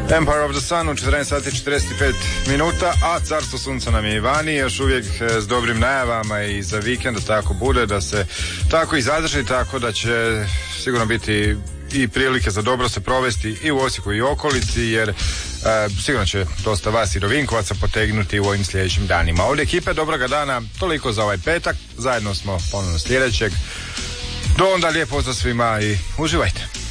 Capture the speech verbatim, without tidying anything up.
Empire of the Sun u četrnaest sati četrdeset pet minuta, a Carstvo sunca nam je i vani, još uvijek s dobrim najavama i za vikend da tako bude, da se tako i zadrži, tako da će sigurno biti i prilike za dobro se provesti i u Osijeku i okolici, jer e, sigurno će dosta vas i Rovinkovaca potegnuti u ovim sljedećim danima. Ovdje ekipe, dobroga dana, toliko za ovaj petak, zajedno smo ponovno sljedećeg. Do onda, lijep pozdrav svima i uživajte.